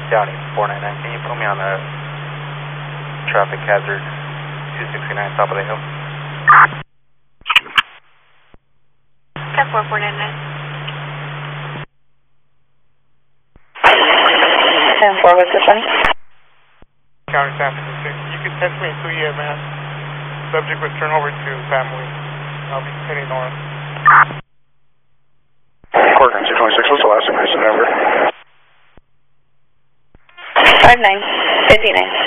Downey 499, can you put me on a traffic hazard 269 top of the hill? 10499. 10-4, what's the fun? County San Francisco. You can text me to EMS. Subject was turned over to family. I'll be heading north. Portland 226, what's the last information number? 5959.